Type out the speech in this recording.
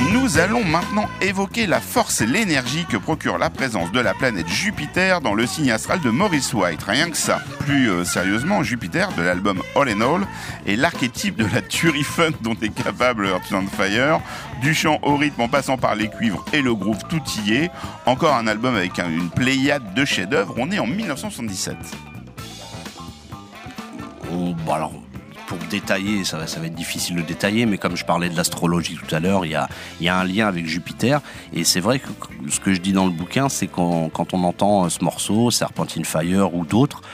Nous allons maintenant évoquer la force et l'énergie que procure la présence de la planète Jupiter dans le signe astral de Maurice White. Rien que ça. Plus sérieusement, Jupiter, de l'album All in All, est l'archétype de la tuerie funk dont est capable Earth, Wind & Fire, du chant au rythme en passant par les cuivres et le groove, tout y est. Encore un album avec une pléiade de chefs-d'œuvre. On est en 1977. Bon, alors, pour détailler, ça va être difficile de détailler, mais comme je parlais de l'astrologie tout à l'heure, il y a un lien avec Jupiter, et c'est vrai que ce que je dis dans le bouquin, c'est quand on entend ce morceau, Serpentine Fire ou d'autres,